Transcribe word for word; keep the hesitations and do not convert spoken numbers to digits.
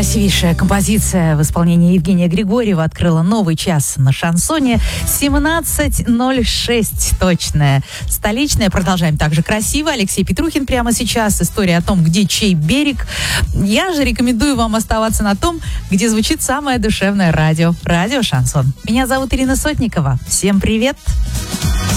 Красивейшая композиция в исполнении Евгения Григорьева открыла новый час на шансоне. семнадцать ноль шесть точное. Столичное. Продолжаем также красиво. Алексей Петрухин прямо сейчас. История о том, где чей берег. Я же рекомендую вам оставаться на том, где звучит самое душевное радио. Радио Шансон. Меня зовут Ирина Сотникова. Всем привет!